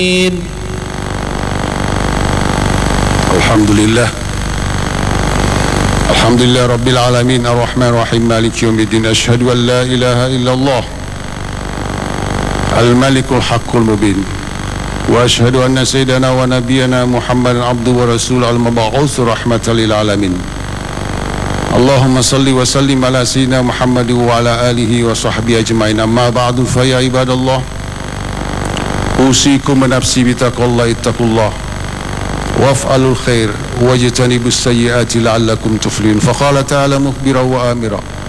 Alhamdulillah. Alhamdulillah Rabbil Alamin Ar-Rahman Ar-Rahim Maliki Yawmiddin. Ashhadu an la ilaha illallah Al-Malikul Haqqul Mubin. Wa ashhadu anna sayyidana wa nabiyyana Muhammadan abduhu wa rasuluhu al-mab'uts rahmatan lil alamin. Allahumma salli wa sallim ala sayyidina Muhammad wa ala alihi wa sahbihi ajma'in. Amma ba'du, fa ya ibadallah, usikum wa nafsi bi taqwallahi ittaqullah waf'alul khair wajtanibus sayyiati la'allakum tuflihun. Faqala ta'ala mukhbiran wa amira